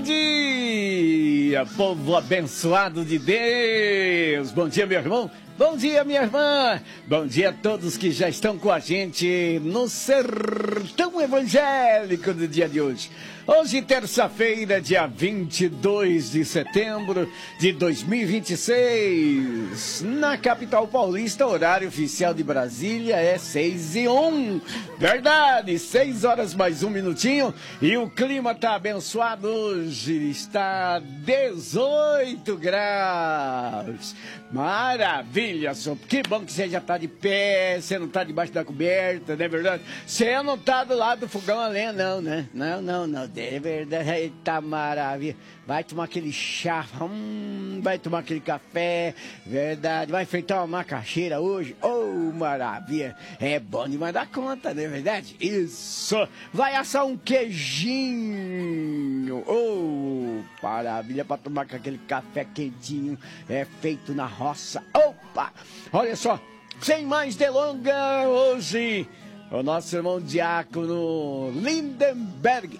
Dia, povo abençoado de Deus. Bom dia, meu irmão. Bom dia, minha irmã. Bom dia a todos que já estão com a gente no Sertão Evangélico do dia de hoje. Hoje, terça-feira, dia 22 de setembro de 2026. Na capital paulista, horário oficial de Brasília é 6h01. Verdade, 6 horas mais um minutinho. E o clima tá abençoado hoje. Está 18 graus. Maravilha, só. Que bom que você já tá de pé, você não tá debaixo da coberta, não é verdade? Você não tá do lado do fogão a lenha, não, né? Não. É verdade, eita maravilha. Vai tomar aquele chá, vai tomar aquele café, verdade. Vai enfeitar uma macaxeira hoje, maravilha. É bom demais dar conta, não é verdade? Isso. Vai assar um queijinho, maravilha, para tomar com aquele café quentinho, feito na roça. Opa, olha só, sem mais delongas, hoje o nosso irmão diácono Lindenberg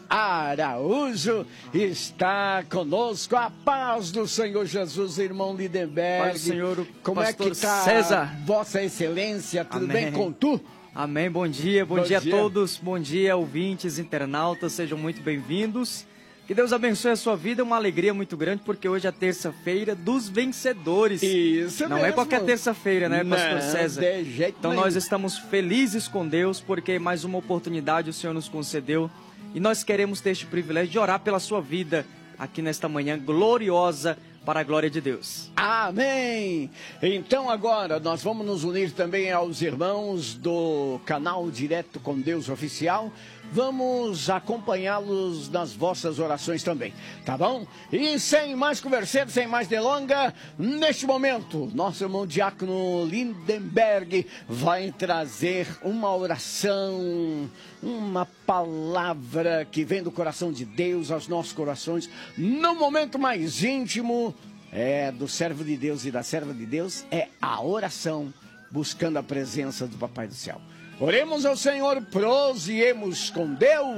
Araújo está conosco. A paz do Senhor Jesus, irmão Lindenberg. Paz do Senhor, como é que está, César? Vossa Excelência? Tudo Amém. bem com tu? Amém, bom dia a todos, bom dia ouvintes, internautas, sejam muito bem-vindos. Que Deus abençoe a sua vida, é uma alegria muito grande, porque hoje é terça-feira dos vencedores. Isso não mesmo. É qualquer terça-feira, né, pastor César? De jeito então nenhum. Nós estamos felizes com Deus, porque mais uma oportunidade o Senhor nos concedeu. E nós queremos ter este privilégio de orar pela sua vida aqui nesta manhã gloriosa, para a glória de Deus. Amém! Então agora nós vamos nos unir também aos irmãos do canal Direto com Deus Oficial. Vamos acompanhá-los nas vossas orações também, tá bom? E sem mais conversa, sem mais delonga, neste momento, nosso irmão diácono Lindenberg vai trazer uma oração, uma palavra que vem do coração de Deus aos nossos corações, no momento mais íntimo do servo de Deus e da serva de Deus, é a oração, buscando a presença do Papai do Céu. Oremos ao Senhor, prosiemos com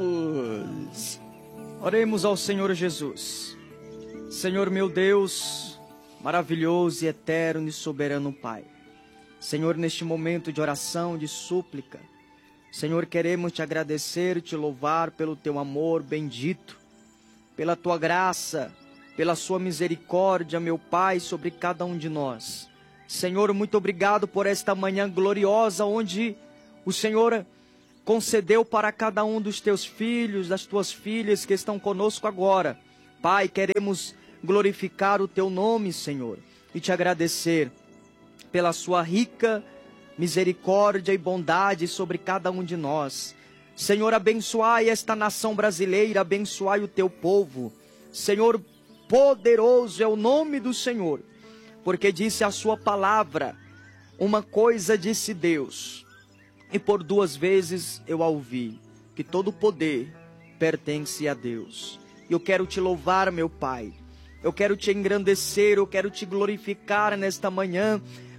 Deus. Oremos ao Senhor Jesus. Senhor meu Deus, maravilhoso e eterno e soberano Pai. Senhor, neste momento de oração, de súplica, Senhor, queremos te agradecer e te louvar pelo teu amor bendito, pela tua graça, pela sua misericórdia, meu Pai, sobre cada um de nós. Senhor, muito obrigado por esta manhã gloriosa, onde o Senhor concedeu para cada um dos teus filhos, das tuas filhas que estão conosco agora. Pai, queremos glorificar o teu nome, Senhor, e te agradecer pela sua rica misericórdia e bondade sobre cada um de nós. Senhor, abençoai esta nação brasileira, abençoai o teu povo. Senhor, poderoso é o nome do Senhor, porque disse a sua palavra, uma coisa disse Deus, e por 2 vezes eu a ouvi, que todo o poder pertence a Deus. Eu quero te louvar, meu Pai, eu quero te engrandecer, eu quero te glorificar nesta manhã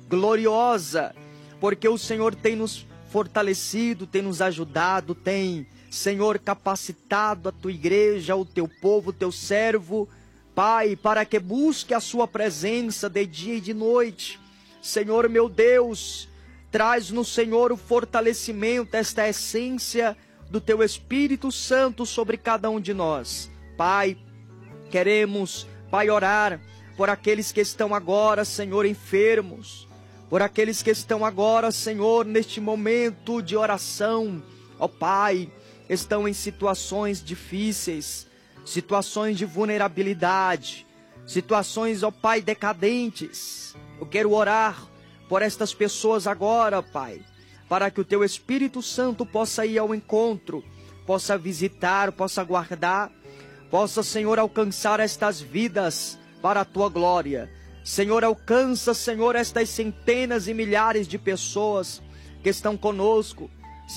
gloriosa, porque o Senhor tem nos fortalecido, tem nos ajudado, tem, Senhor, capacitado a tua igreja, o teu povo, o teu servo, Pai, para que busque a sua presença de dia e de noite. Senhor meu Deus, traz no Senhor o fortalecimento, esta essência do teu Espírito Santo sobre cada um de nós. Pai, queremos, Pai, orar por aqueles que estão agora, Senhor, enfermos, por aqueles que estão agora, Senhor, neste momento de oração, ó Pai, estão em situações difíceis, situações de vulnerabilidade, situações, ó Pai, decadentes. Eu quero orar por estas pessoas agora, Pai, para que o teu Espírito Santo possa ir ao encontro, possa visitar, possa guardar, possa, Senhor, alcançar estas vidas para a tua glória. Senhor, alcança, Senhor, estas centenas e milhares de pessoas que estão conosco,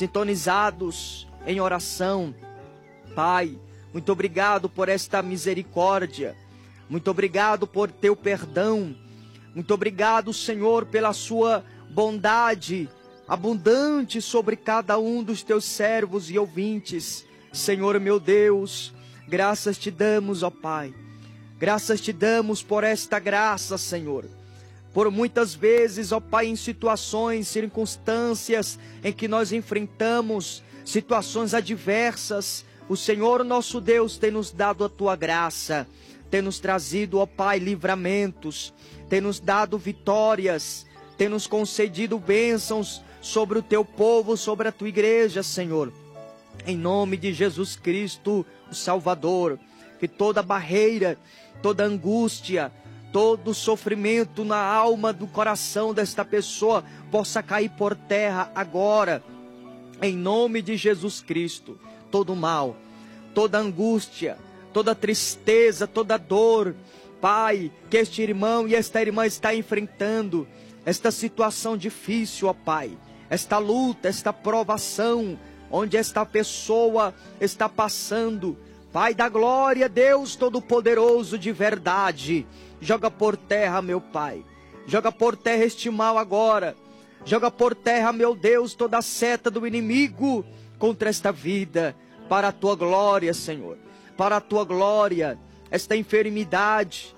sintonizados em oração. Pai, muito obrigado por esta misericórdia, muito obrigado por teu perdão, muito obrigado, Senhor, pela sua bondade abundante sobre cada um dos teus servos e ouvintes. Senhor meu Deus, Graças te damos, ó Pai. Graças te damos por esta graça, Senhor. Por muitas vezes, ó Pai, em situações, circunstâncias em que nós enfrentamos situações adversas, o Senhor nosso Deus tem nos dado a tua graça, tem nos trazido, ó Pai, livramentos, tem nos dado vitórias, tem nos concedido bênçãos sobre o teu povo, sobre a tua igreja, Senhor. Em nome de Jesus Cristo, o Salvador, que toda barreira, toda angústia, todo sofrimento na alma, do coração desta pessoa possa cair por terra agora, em nome de Jesus Cristo. Todo mal, toda angústia, toda tristeza, toda dor, Pai, que este irmão e esta irmã está enfrentando, esta situação difícil, ó Pai, esta luta, esta provação, onde esta pessoa está passando, Pai da glória, Deus Todo-Poderoso de verdade, joga por terra, meu Pai, joga por terra este mal agora, joga por terra, meu Deus, toda a seta do inimigo contra esta vida, para a tua glória, Senhor, para a tua glória. Esta enfermidade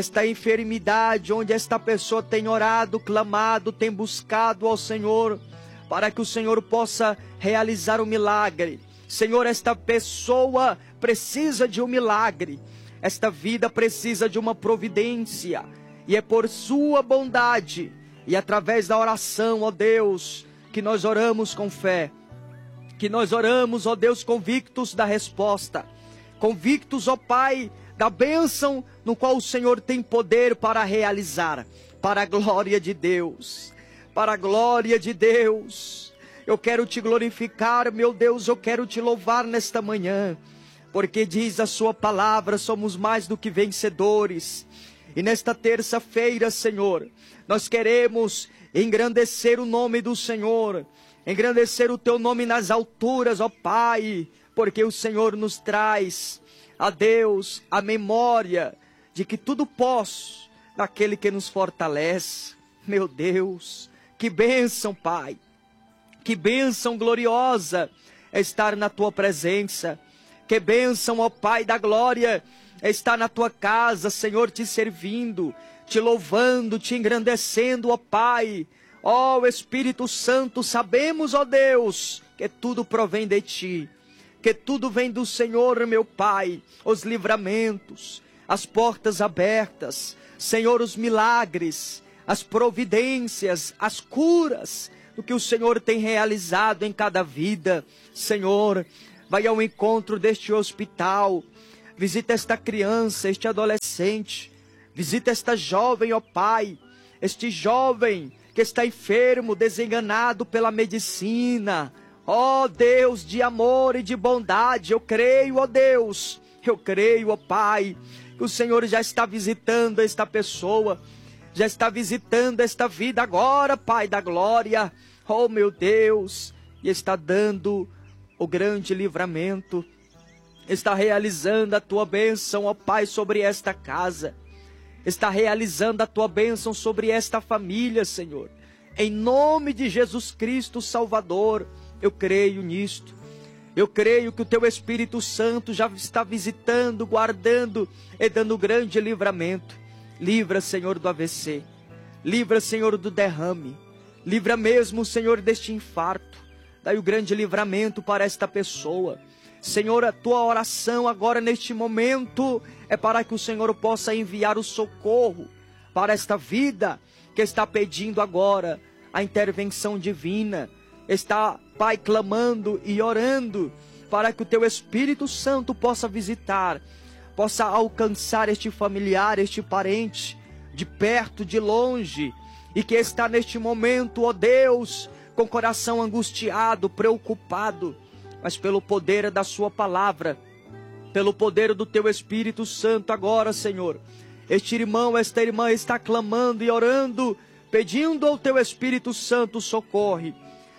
onde esta pessoa tem orado, clamado, tem buscado ao Senhor, para que o Senhor possa realizar o milagre. Senhor, esta pessoa precisa de um milagre, esta vida precisa de uma providência, e é por sua bondade, e através da oração, ó Deus, que nós oramos com fé, que nós oramos, ó Deus, convictos da resposta, convictos, ó Pai, da bênção no qual o Senhor tem poder para realizar, para a glória de Deus, para a glória de Deus. Eu quero te glorificar, meu Deus, eu quero te louvar nesta manhã, porque diz a sua palavra, somos mais do que vencedores. E nesta terça-feira, Senhor, nós queremos engrandecer o nome do Senhor, engrandecer o teu nome nas alturas, ó Pai, porque o Senhor nos traz a Deus a memória de que tudo posso naquele que nos fortalece. Meu Deus, que bênção, Pai, que bênção gloriosa é estar na tua presença, que bênção, ó Pai da glória, é estar na tua casa, Senhor, te servindo, te louvando, te engrandecendo, ó Pai. Ó Espírito Santo, sabemos, ó Deus, que tudo provém de ti, que tudo vem do Senhor, meu Pai, os livramentos, as portas abertas, Senhor, os milagres, as providências, as curas, do que o Senhor tem realizado em cada vida. Senhor, vai ao encontro deste hospital, visita esta criança, este adolescente, visita esta jovem, ó Pai, este jovem que está enfermo, desenganado pela medicina. Ó Deus de amor e de bondade, eu creio, ó Deus, eu creio, ó Pai, que o Senhor já está visitando esta pessoa, já está visitando esta vida agora, Pai da glória, ó meu Deus, e está dando o grande livramento, está realizando a tua bênção, ó Pai, sobre esta casa, está realizando a tua bênção sobre esta família, Senhor, em nome de Jesus Cristo, Salvador. Eu creio nisto, eu creio que o teu Espírito Santo já está visitando, guardando e dando grande livramento. Livra, Senhor, do AVC, livra, Senhor, do derrame, livra mesmo, Senhor, deste infarto, dai o grande livramento para esta pessoa. Senhor, a tua oração agora neste momento é para que o Senhor possa enviar o socorro para esta vida que está pedindo agora a intervenção divina, está, Pai, clamando e orando para que o teu Espírito Santo possa visitar, possa alcançar este familiar, este parente, de perto, de longe, e que está neste momento, ó Deus, com o coração angustiado, preocupado, mas pelo poder da sua palavra, pelo poder do teu Espírito Santo agora, Senhor, este irmão, esta irmã está clamando e orando, pedindo ao teu Espírito Santo, socorre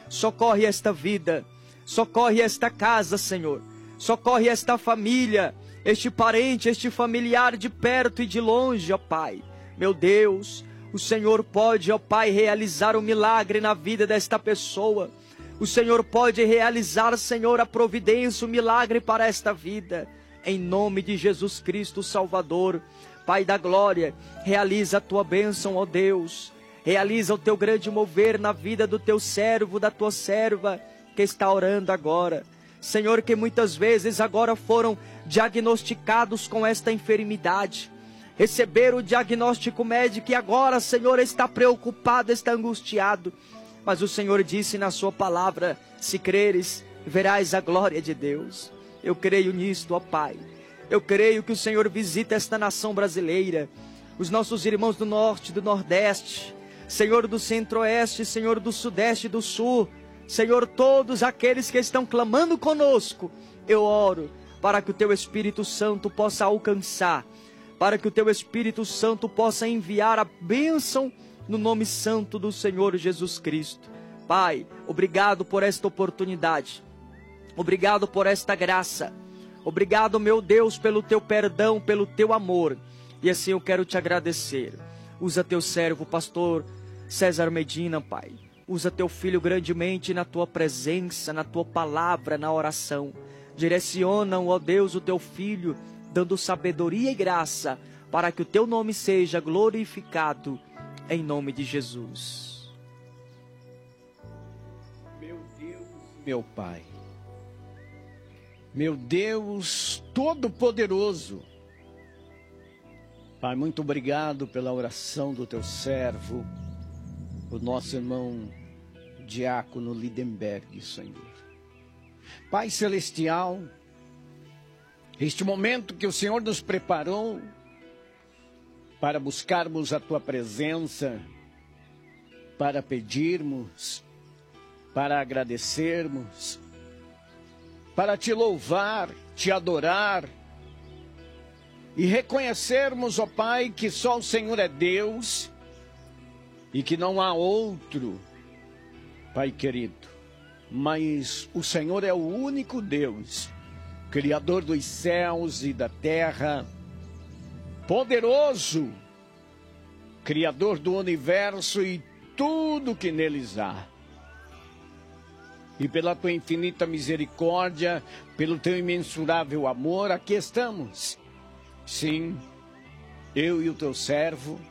esta vida, socorre esta casa, Senhor, socorre esta família, este parente, este familiar de perto e de longe, ó Pai. Meu Deus, o Senhor pode, ó Pai, realizar um milagre na vida desta pessoa. O Senhor pode realizar, Senhor, a providência, o milagre para esta vida. em nome de Jesus Cristo, Salvador. Pai da glória, realiza a tua bênção, ó Deus. Realiza o teu grande mover na vida do teu servo, da tua serva, que está orando agora. Senhor, que muitas vezes agora foram diagnosticados com esta enfermidade. Receberam o diagnóstico médico e agora, Senhor, está preocupado, está angustiado. Mas o Senhor disse na sua palavra, se creres, verás a glória de Deus. Eu creio nisto, ó Pai. Eu creio que o Senhor visita esta nação brasileira, os nossos irmãos do norte, do nordeste, Senhor do centro-oeste, Senhor do sudeste e do sul, Senhor, todos aqueles que estão clamando conosco, eu oro para que o Teu Espírito Santo possa alcançar, para que o Teu Espírito Santo possa enviar a bênção no nome santo do Senhor Jesus Cristo. Pai, obrigado por esta oportunidade, obrigado por esta graça, obrigado, meu Deus, pelo Teu perdão, pelo Teu amor, e assim eu quero Te agradecer. Usa Teu servo, pastor César Medina, Pai. Usa Teu filho grandemente na Tua presença, na Tua palavra, na oração. Direciona, ó Deus, o Teu filho, dando sabedoria e graça, para que o Teu nome seja glorificado, em nome de Jesus. Meu Deus, meu Pai, meu Deus Todo-Poderoso, Pai, muito obrigado pela oração do Teu servo, o nosso irmão Diácono Lindenberg, Senhor. Pai Celestial, este momento que o Senhor nos preparou para buscarmos a Tua presença, para pedirmos, para agradecermos, para Te louvar, Te adorar e reconhecermos, ó Pai, que só o Senhor é Deus e que não há outro, Pai querido, mas o Senhor é o único Deus, Criador dos céus e da terra, poderoso, Criador do universo e tudo que neles há. E pela Tua infinita misericórdia, pelo Teu imensurável amor, aqui estamos. Sim, eu e o Teu servo,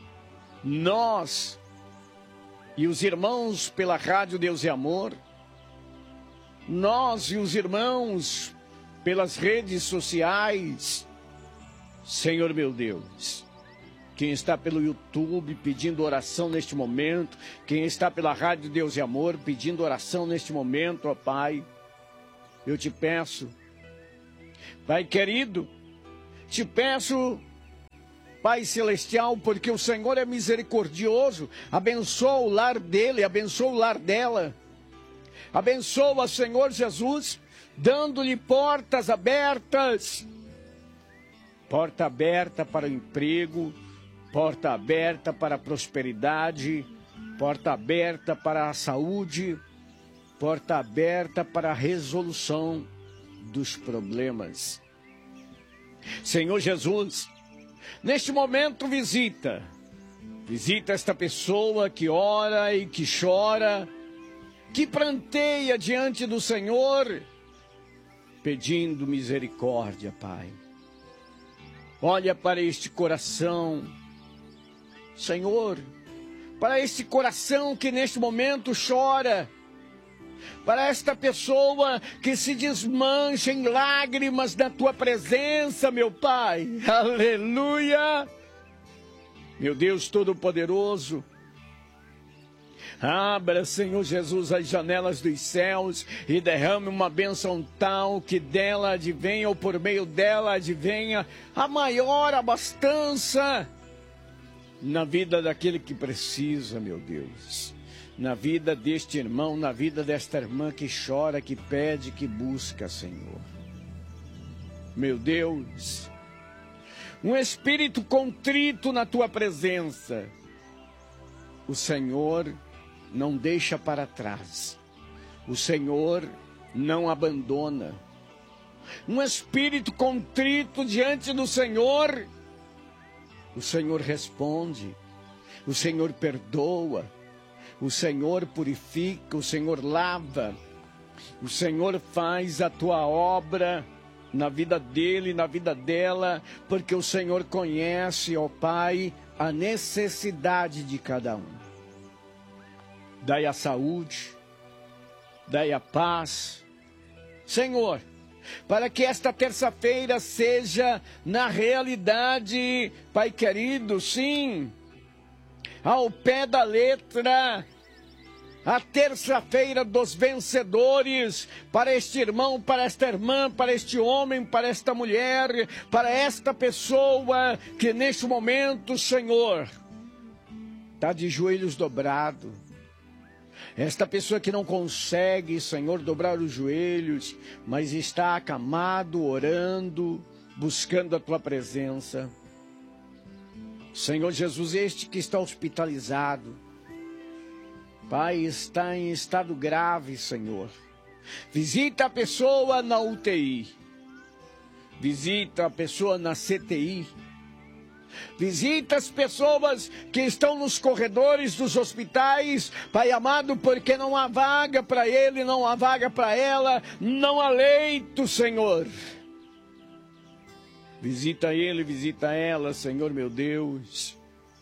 nós e os irmãos pela Rádio Deus e Amor, nós e os irmãos pelas redes sociais, Senhor meu Deus, quem está pelo YouTube pedindo oração neste momento, quem está pela Rádio Deus e Amor pedindo oração neste momento, ó Pai, eu Te peço, Pai querido, Te peço, Pai Celestial, porque o Senhor é misericordioso, abençoa o lar dele, abençoa o lar dela, abençoa, Senhor Jesus, dando-lhe portas abertas, porta aberta para o emprego, porta aberta para a prosperidade, porta aberta para a saúde, porta aberta para a resolução dos problemas. Senhor Jesus, neste momento visita esta pessoa que ora e que chora, que pranteia diante do Senhor, pedindo misericórdia, Pai. Olha para este coração, Senhor, para este coração que neste momento chora, para esta pessoa que se desmancha em lágrimas na Tua presença, meu Pai. Aleluia! Meu Deus Todo-Poderoso, abra, Senhor Jesus, as janelas dos céus e derrame uma bênção tal que dela advenha, ou por meio dela advenha, a maior abastança na vida daquele que precisa, meu Deus. Na vida deste irmão, na vida desta irmã que chora, que pede, que busca, Senhor. Meu Deus, um espírito contrito na Tua presença, o Senhor não deixa para trás, o Senhor não abandona. Um espírito contrito diante do Senhor, o Senhor responde, o Senhor perdoa, o Senhor purifica, o Senhor lava, o Senhor faz a Tua obra na vida dele, na vida dela, porque o Senhor conhece, ó Pai, a necessidade de cada um. Dai a saúde, dai a paz, Senhor, para que esta terça-feira seja, na realidade, Pai querido, sim, ao pé da letra, a terça-feira dos vencedores, para este irmão, para esta irmã, para este homem, para esta mulher, para esta pessoa que neste momento, Senhor, está de joelhos dobrados. Esta pessoa que não consegue, Senhor, dobrar os joelhos, mas está acamado, orando, buscando a Tua presença. Senhor Jesus, este que está hospitalizado, Pai, está em estado grave, Senhor. Visita a pessoa na UTI. Visita a pessoa na CTI. Visita as pessoas que estão nos corredores dos hospitais, Pai amado, porque não há vaga para ele, não há vaga para ela, não há leito, Senhor. Visita ele, visita ela, Senhor meu Deus.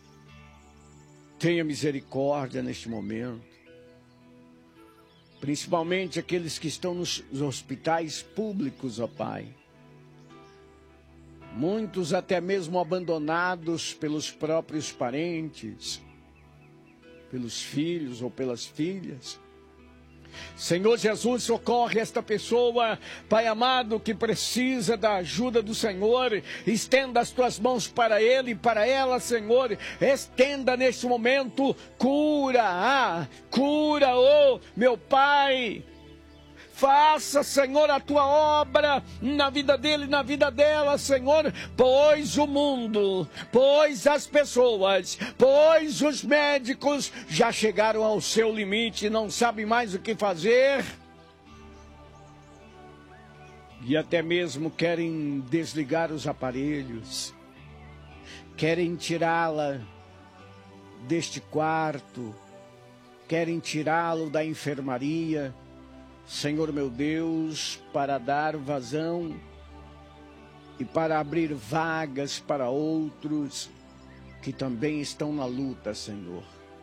Tenha misericórdia neste momento. Principalmente aqueles que estão nos hospitais públicos, ó Pai. Muitos até mesmo abandonados pelos próprios parentes, pelos filhos ou pelas filhas. Senhor Jesus, socorre esta pessoa, Pai amado, que precisa da ajuda do Senhor. Estenda as tuas mãos para ele e para ela, Senhor. Estenda neste momento cura, meu Pai. Faça, Senhor, a tua obra na vida dele, na vida dela, Senhor, pois o mundo, pois as pessoas, pois os médicos já chegaram ao seu limite, não sabem mais o que fazer. E até mesmo querem desligar os aparelhos, querem tirá-la deste quarto, querem tirá-lo da enfermaria, Senhor meu Deus, para dar vazão e para abrir vagas para outros que também estão na luta, Senhor.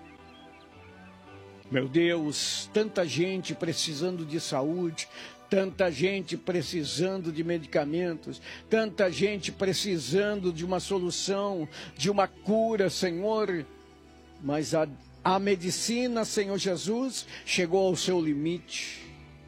Meu Deus, tanta gente precisando de saúde, tanta gente precisando de medicamentos, tanta gente precisando de uma solução, de uma cura, Senhor, mas a medicina, Senhor Jesus, chegou ao seu limite.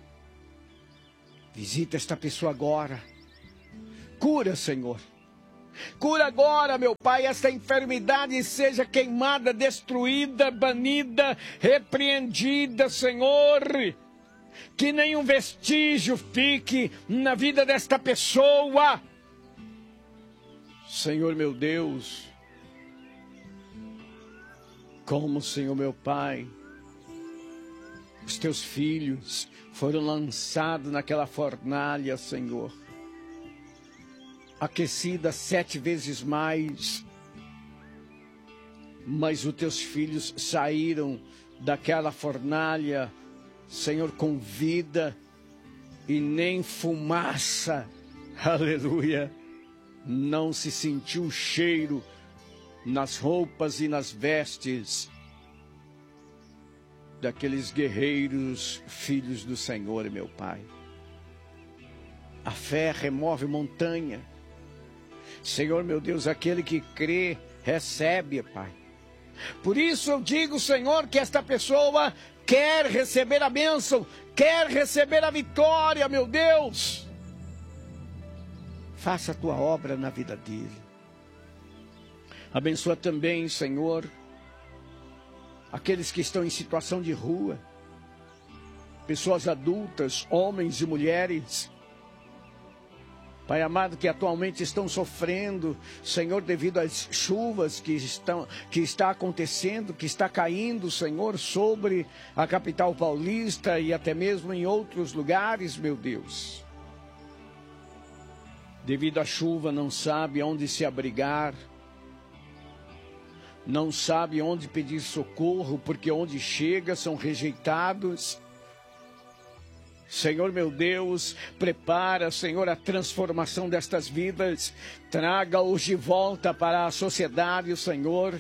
Visita esta pessoa agora. Cura, Senhor. Cura agora, meu Pai, esta enfermidade seja queimada, destruída, banida, repreendida, Senhor. Que nenhum vestígio fique na vida desta pessoa. Senhor, meu Deus. Como, Senhor, meu Pai, os teus filhos foram lançados naquela fornalha, Senhor, aquecida 7 vezes mais, mas os teus filhos saíram daquela fornalha, Senhor, com vida e nem fumaça, aleluia, não se sentiu o cheiro nas roupas e nas vestes daqueles guerreiros, filhos do Senhor, meu Pai. A fé remove montanha. Senhor, meu Deus, aquele que crê, recebe, Pai. Por isso eu digo, Senhor, que esta pessoa quer receber a bênção, quer receber a vitória, meu Deus. Faça a tua obra na vida dele. Abençoa também, Senhor, aqueles que estão em situação de rua, pessoas adultas, homens e mulheres, Pai amado, que atualmente estão sofrendo, Senhor, devido às chuvas que está acontecendo, que está caindo, Senhor, sobre a capital paulista e até mesmo em outros lugares, meu Deus. Devido à chuva, não sabe onde se abrigar, não sabe onde pedir socorro, porque onde chega são rejeitados. Senhor meu Deus, prepara, Senhor, a transformação destas vidas. Traga-os de volta para a sociedade, Senhor.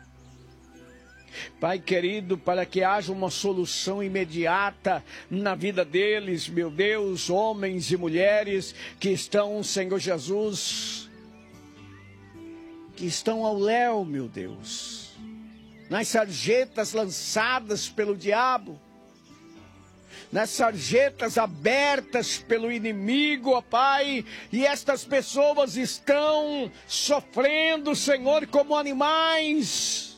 Pai querido, para que haja uma solução imediata na vida deles, meu Deus, homens e mulheres que estão, Senhor Jesus, que estão ao léu, meu Deus, nas sarjetas lançadas pelo diabo, nas sarjetas abertas pelo inimigo, ó Pai, e estas pessoas estão sofrendo, Senhor, como animais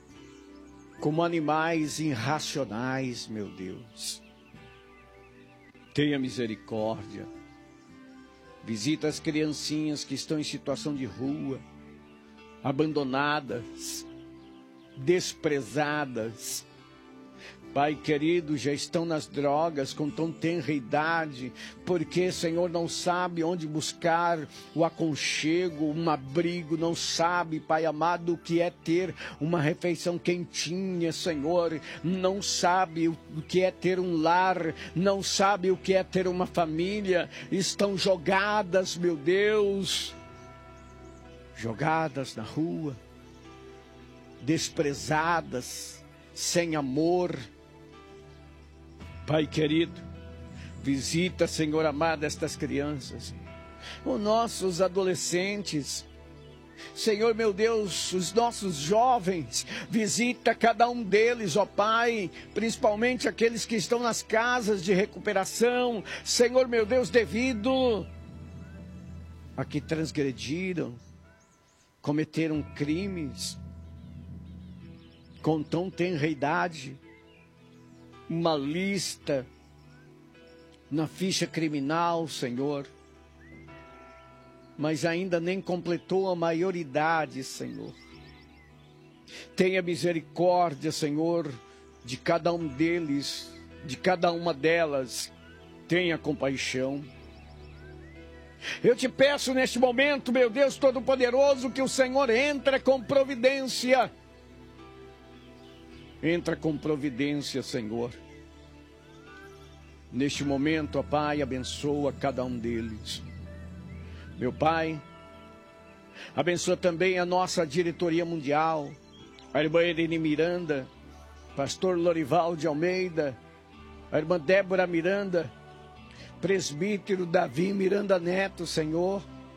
irracionais, meu Deus. Tenha misericórdia. Visita as criancinhas que estão em situação de rua, abandonadas, desprezadas. Pai querido, já estão nas drogas com tão tenra idade, porque, Senhor, não sabe onde buscar o aconchego, um abrigo, não sabe, Pai amado, o que é ter uma refeição quentinha, Senhor, não sabe o que é ter um lar, não sabe o que é ter uma família, estão jogadas, meu Deus, jogadas na rua, desprezadas, sem amor. Pai querido, visita, Senhor amado, estas crianças, os nossos adolescentes, Senhor meu Deus, os nossos jovens, visita cada um deles, ó Pai, principalmente aqueles que estão nas casas de recuperação, Senhor meu Deus, devido a que transgrediram, cometeram crimes com tão tenra idade, uma lista na ficha criminal, Senhor, mas ainda nem completou a maioridade, Senhor. Tenha misericórdia, Senhor, de cada um deles, de cada uma delas. Tenha compaixão. Eu te peço neste momento, meu Deus Todo-Poderoso, que o Senhor entre com providência. Entra com providência, Senhor. Neste momento, ó Pai, abençoa cada um deles. Meu Pai, abençoa também a nossa diretoria mundial, a irmã Irene Miranda, pastor Lorival de Almeida, a irmã Débora Miranda, presbítero Davi Miranda Neto, Senhor.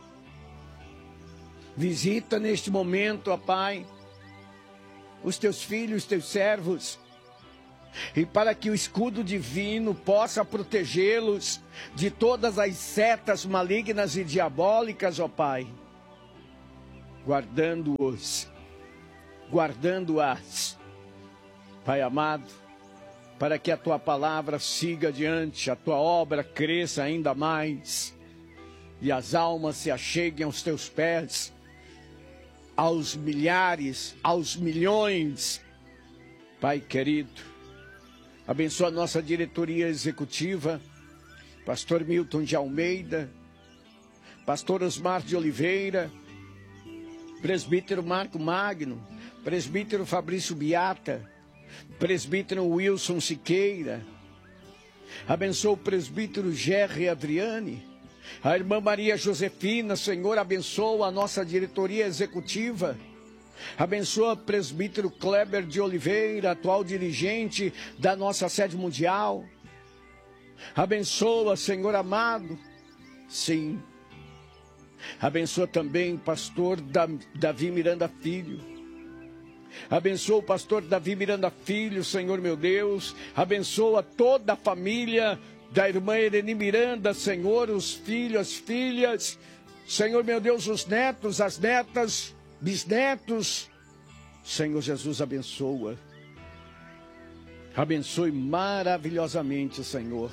Visita neste momento, ó Pai, os teus filhos, os teus servos, e para que o escudo divino possa protegê-los de todas as setas malignas e diabólicas, ó Pai, guardando-os, guardando-as, Pai amado, para que a tua palavra siga adiante, a tua obra cresça ainda mais, e as almas se acheguem aos teus pés, aos milhares, aos milhões. Pai querido, abençoa a nossa diretoria executiva, pastor Milton de Almeida, pastor Osmar de Oliveira, presbítero Marco Magno, presbítero Fabrício Biata, presbítero Wilson Siqueira. Abençoa o presbítero Gerry Adriane, a irmã Maria Josefina. Senhor, abençoa a nossa diretoria executiva. Abençoa o presbítero Kleber de Oliveira, atual dirigente da nossa sede mundial. Abençoa, Senhor amado. Sim. Abençoa também o pastor Davi Miranda Filho. Abençoa o pastor Davi Miranda Filho, Senhor meu Deus. Abençoa toda a família da irmã Irene Miranda, Senhor, os filhos, as filhas, Senhor meu Deus, os netos, as netas, bisnetos. Senhor Jesus, abençoa. Abençoe maravilhosamente, Senhor.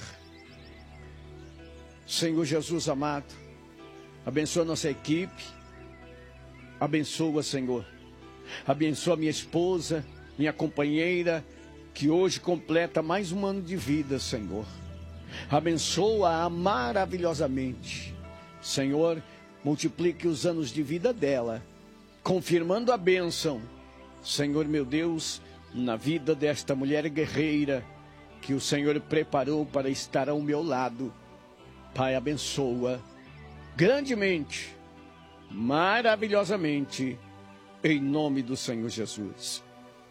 Senhor Jesus amado, abençoa nossa equipe. Abençoa, Senhor. Abençoa minha esposa, minha companheira, que hoje completa mais um ano de vida, Senhor. Abençoa-a maravilhosamente. Senhor, multiplique os anos de vida dela, confirmando a bênção, Senhor meu Deus, na vida desta mulher guerreira, que o Senhor preparou para estar ao meu lado. Pai, abençoa grandemente, maravilhosamente, em nome do Senhor Jesus.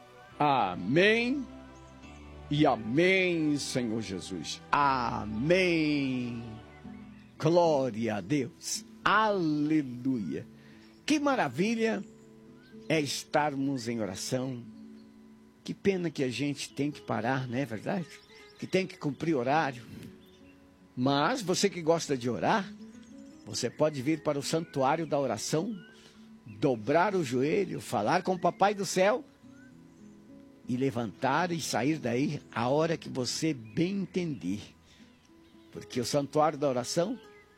Amém e amém, Senhor Jesus. Amém. Glória a Deus. Aleluia. Que maravilha é estarmos em oração. Que pena que a gente tem que parar, não é verdade? Que tem que cumprir horário. Mas você que gosta de orar, você pode vir para o santuário da oração, dobrar o joelho, falar com o Papai do Céu e levantar e sair daí a hora que você bem entender. Porque o santuário da oração,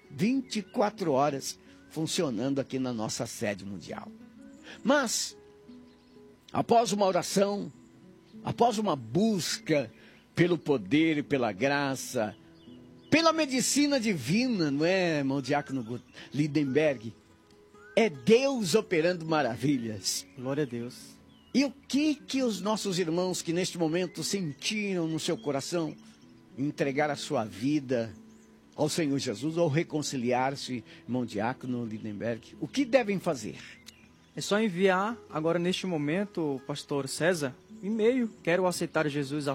24 horas funcionando aqui na nossa sede mundial. Mas, após uma oração, após uma busca pelo poder e pela graça, pela medicina divina, não é, irmão Diácono Lindenberg? É Deus operando maravilhas. Glória a Deus. E o que os nossos irmãos que neste momento sentiram no seu coração entregar a sua vida ao Senhor Jesus ou reconciliar-se, irmão Diácono Lindenberg, o que devem fazer? É só enviar agora neste momento, pastor César, e-mail, quero aceitar Jesus,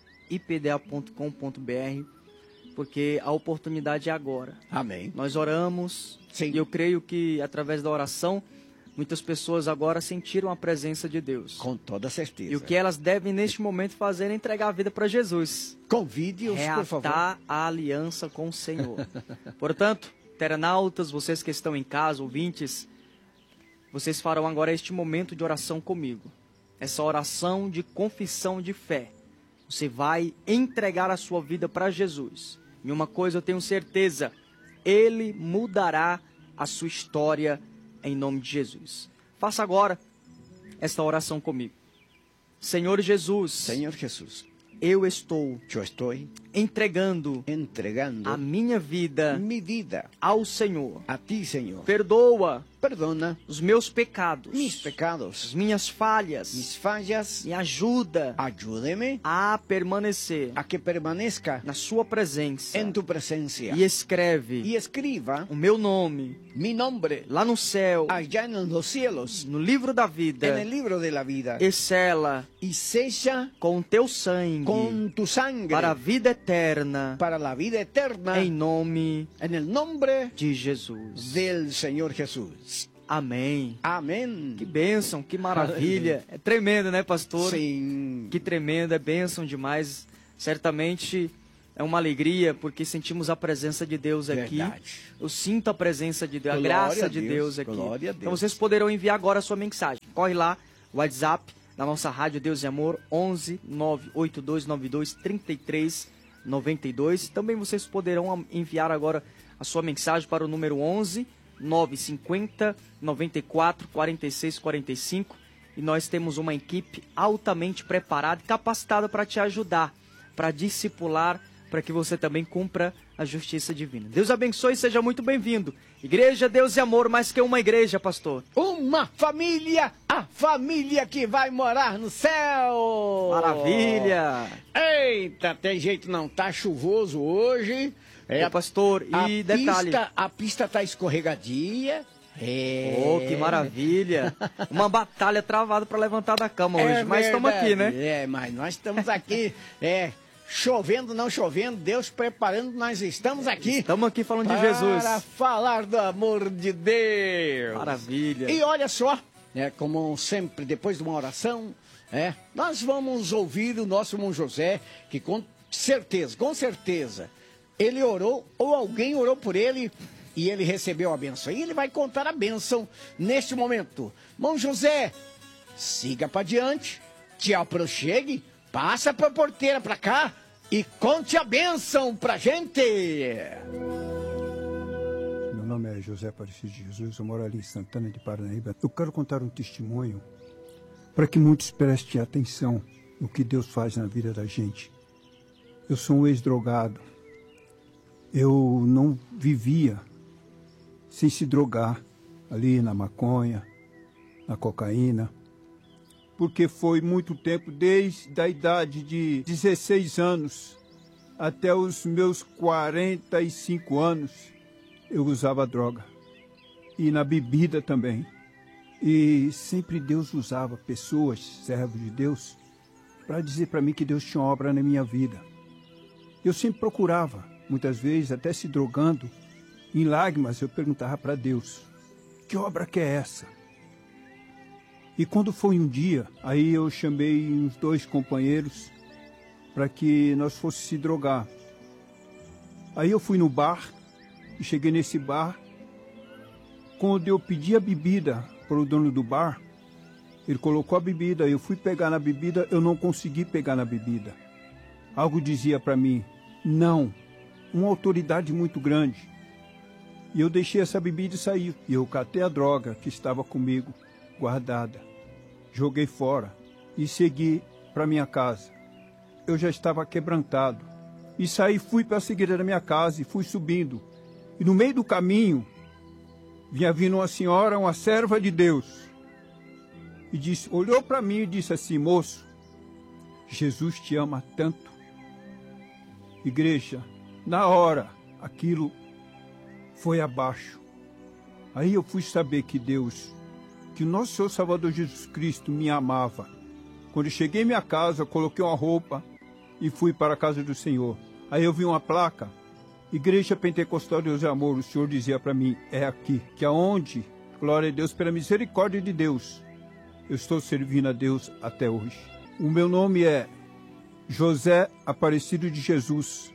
@ipda.com.br, porque a oportunidade é agora. Amém. Nós oramos, Sim. e eu creio que através da oração, muitas pessoas agora sentiram a presença de Deus. Com toda certeza. E o que elas devem neste momento fazer é entregar a vida para Jesus. Convide-os, por favor. Reatar a aliança com o Senhor. Portanto, teranautas, vocês que estão em casa, ouvintes, vocês farão agora este momento de oração comigo. Essa oração de confissão de fé. Você vai entregar a sua vida para Jesus. E uma coisa eu tenho certeza, Ele mudará a sua história em nome de Jesus. Faça agora esta oração comigo. Senhor Jesus. Senhor Jesus. Eu estou entregando a minha vida ao Senhor. A ti, Senhor. Perdona os meus pecados, as minhas falhas, me ajuda Ayúdeme a permanecer a que permaneça na sua presença em tu presença e escreve e escreva o meu nome mi nombre lá no céu, allá en los cielos, no livro da vida, en el libro de la vida, e sela y sella com teu sangue con tu sangre para a vida eterna, para la vida eterna, em nome en el nombre de Jesus. del Señor Jesús. Amém. Amém. Que bênção, que maravilha. É tremendo, né, pastor? Sim. Que tremendo, é bênção demais. Certamente é uma alegria, porque sentimos a presença de Deus aqui. Verdade. Eu sinto a presença de Deus, a Glória graça a de Deus, Deus aqui. glória a Deus. Então vocês poderão enviar agora a sua mensagem. Corre lá, WhatsApp, na nossa rádio Deus e Amor, 11 98292 3392. Também vocês poderão enviar agora a sua mensagem para o número 11 950 94 46 45, e nós temos uma equipe altamente preparada e capacitada para te ajudar, para discipular, para que você também cumpra a justiça divina. Deus abençoe e seja muito bem-vindo. Igreja Deus e Amor, mais que uma igreja, pastor. Uma família, a família que vai morar no céu. Maravilha. Eita, tem jeito não, tá chuvoso hoje. Ô, pastor, e detalhe. A pista tá escorregadia. Oh, que maravilha. Uma batalha travada para levantar da cama hoje, mas estamos aqui, né? Mas nós estamos aqui, chovendo, não chovendo, Deus preparando, nós estamos aqui. Estamos aqui falando de Jesus. Para falar do amor de Deus. Maravilha. E olha só, como sempre, depois de uma oração, nós vamos ouvir o nosso irmão José, que com certeza, ele orou, ou alguém orou por ele, e ele recebeu a bênção. E ele vai contar a bênção neste momento. Irmão José, siga para diante, te aproxime, passa para a porteira para cá e conte a bênção pra gente. Meu nome é José Aparecido de Jesus, eu moro ali em Santana de Parnaíba. Eu quero contar um testemunho para que muitos prestem atenção no que Deus faz na vida da gente. Eu sou um ex-drogado. Eu não vivia sem se drogar ali na maconha, na cocaína. porque foi muito tempo, desde a idade de 16 anos até os meus 45 anos, eu usava droga. E na bebida também. E sempre Deus usava pessoas, servos de Deus, para dizer para mim que Deus tinha obra na minha vida. Eu sempre procurava, muitas vezes, até se drogando, em lágrimas eu perguntava para Deus, que obra que é essa? E quando foi um dia, aí eu chamei uns 2 companheiros para que nós fôssemos se drogar. Aí eu fui no bar, e cheguei nesse bar. Quando eu pedi a bebida para o dono do bar, ele colocou a bebida, eu fui pegar na bebida, eu não consegui pegar na bebida. Algo dizia para mim, não, uma autoridade muito grande. E eu deixei essa bebida e saí. E eu catei a droga que estava comigo, guardada. Joguei fora e segui para minha casa. Eu já estava quebrantado. E saí, fui para a seguida da minha casa e fui subindo. E no meio do caminho, vinha vindo uma senhora, uma serva de Deus. E disse, olhou para mim e disse assim, moço, Jesus te ama tanto. Igreja, na hora, aquilo foi abaixo. Aí eu fui saber que Deus, que o nosso Senhor Salvador Jesus Cristo me amava. Quando eu cheguei em minha casa, eu coloquei uma roupa e fui para a casa do Senhor. Aí eu vi uma placa, Igreja Pentecostal Deus é Amor. O Senhor dizia para mim, é aqui, que aonde, glória a Deus, pela misericórdia de Deus, eu estou servindo a Deus até hoje. O meu nome é José Aparecido de Jesus.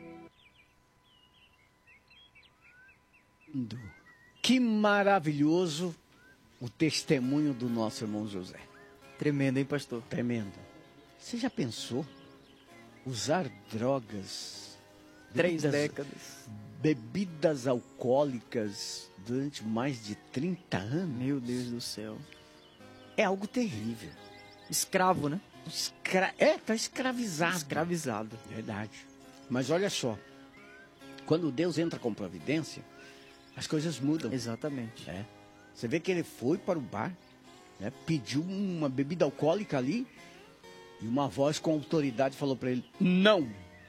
Que maravilhoso o testemunho do nosso irmão José. Tremendo, hein, pastor? Tremendo. Você já pensou? Usar drogas... 3 décadas. Bebidas alcoólicas durante mais de 30 anos. Meu Deus do céu. É algo terrível. Escravo, né? Tá escravizado. Escravizado. Verdade. Mas olha só. Quando Deus entra com providência, as coisas mudam. Exatamente. Você vê que ele foi para o bar, né, pediu uma bebida alcoólica ali, e uma voz com autoridade falou para ele, não!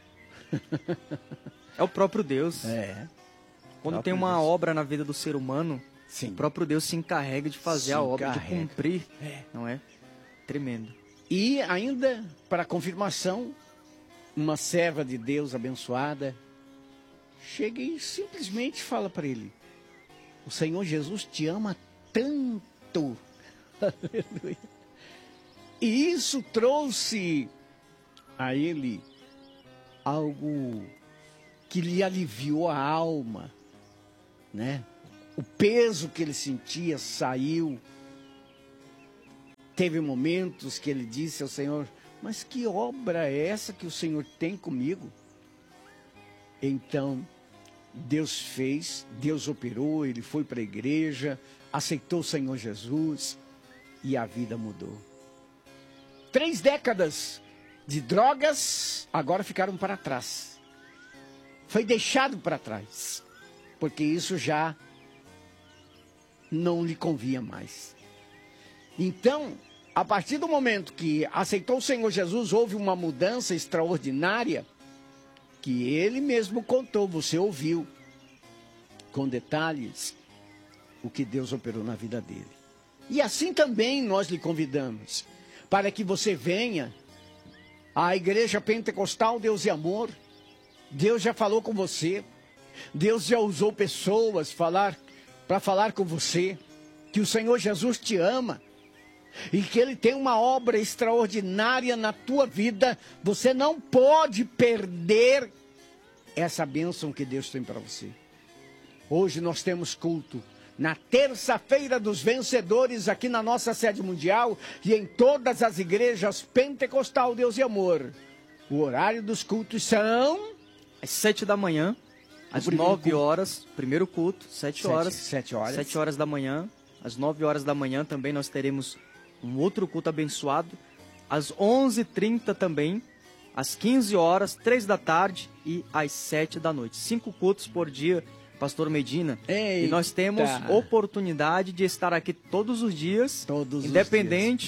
É o próprio Deus. Quando tem uma obra na vida do ser humano, sim, o próprio Deus se encarrega de fazer a obra, de cumprir. Não é? Tremendo. E ainda, para confirmação, uma serva de Deus abençoada chega e simplesmente fala para ele, o Senhor Jesus te ama tanto. Aleluia. E isso trouxe a ele algo que lhe aliviou a alma, né? O peso que ele sentia saiu. Teve momentos que ele disse ao Senhor, mas que obra é essa que o Senhor tem comigo? Então, Deus fez, Deus operou, ele foi para a igreja, aceitou o Senhor Jesus e a vida mudou. 3 décadas de drogas agora ficaram para trás. Foi deixado para trás, porque isso já não lhe convia mais. Então, a partir do momento que aceitou o Senhor Jesus, houve uma mudança extraordinária, que ele mesmo contou, você ouviu, com detalhes, o que Deus operou na vida dele. E assim também nós lhe convidamos, para que você venha à Igreja Pentecostal Deus e Amor. Deus já falou com você, Deus já usou pessoas para falar com você, que o Senhor Jesus te ama, e que Ele tem uma obra extraordinária na tua vida. Você não pode perder essa bênção que Deus tem para você. Hoje nós temos culto na terça-feira dos vencedores aqui na nossa sede mundial e em todas as igrejas Pentecostal Deus e Amor. O horário dos cultos são às 7 da manhã, às 9 horas, primeiro culto, 7 horas. 7 horas. 7 horas da manhã, às 9 horas da manhã também nós teremos um outro culto abençoado. Às 11h30 também, às 15 horas, 3 da tarde e às 7 da noite. 5 cultos por dia, Pastor Medina. Eita. E nós temos oportunidade de estar aqui todos os dias, independente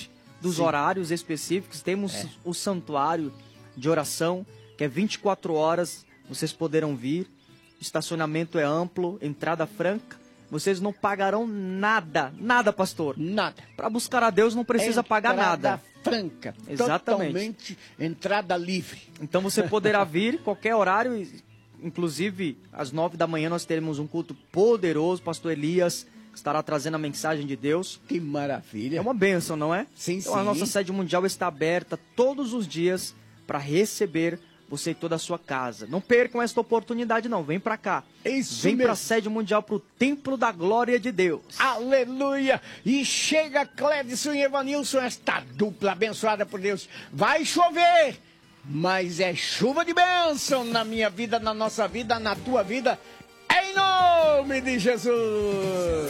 dos Sim. horários específicos. Temos o santuário de oração, que é 24 horas, vocês poderão vir. O estacionamento é amplo, entrada franca. Vocês não pagarão nada, pastor. Nada. Para buscar a Deus não precisa pagar nada. Entrada franca. Exatamente. Totalmente entrada livre. Então você poderá vir qualquer horário, inclusive às 9 da manhã nós teremos um culto poderoso. Pastor Elias estará trazendo a mensagem de Deus. Que maravilha. É uma bênção, não é? Sim, então sim. A nossa sede mundial está aberta todos os dias para receber você e toda a sua casa. Não percam esta oportunidade, não. Vem para cá. Isso Vem mesmo. para a sede mundial, para o templo da glória de Deus. Aleluia! E chega Clédson e Evanilson, esta dupla abençoada por Deus. Vai chover, mas é chuva de bênção na minha vida, na nossa vida, na tua vida, em nome de Jesus!